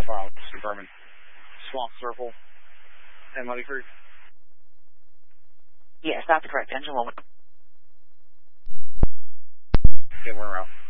profile, confirming. Swamp Circle and Muddy Creek. Yes, that's correct. Engine 1. Okay, we're en route.